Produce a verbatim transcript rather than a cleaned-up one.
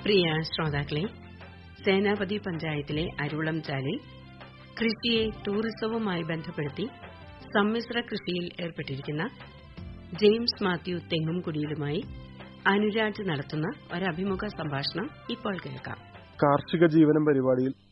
പ്രിയ ശ്രോതാക്കളെ, സേനാപതി പഞ്ചായത്തിലെ അരുളംചാലിൽ കൃഷിയെ ടൂറിസവുമായി ബന്ധപ്പെടുത്തി സമ്മിശ്ര കൃഷിയിൽ ഏർപ്പെട്ടിരിക്കുന്ന ജെയിംസ് മാത്യു തെങ്ങുംകുടിയിലുമായി അനുരാജ് നടത്തുന്ന ഒരഭിമുഖ സംഭാഷണം ഇപ്പോൾ കേൾക്കാം. കാർഷിക ജീവനം പരിപാടിയിൽ